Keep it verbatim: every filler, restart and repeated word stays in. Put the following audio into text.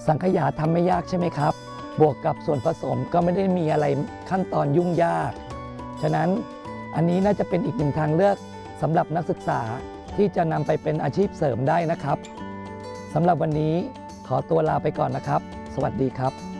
สังขยาทำไม่ยากใช่ไหมครับบวกกับส่วนผสมก็ไม่ได้มีอะไรขั้นตอนยุ่งยากฉะนั้นอันนี้น่าจะเป็นอีกหนึ่งทางเลือกสำหรับนักศึกษาที่จะนำไปเป็นอาชีพเสริมได้นะครับสำหรับวันนี้ขอตัวลาไปก่อนนะครับสวัสดีครับ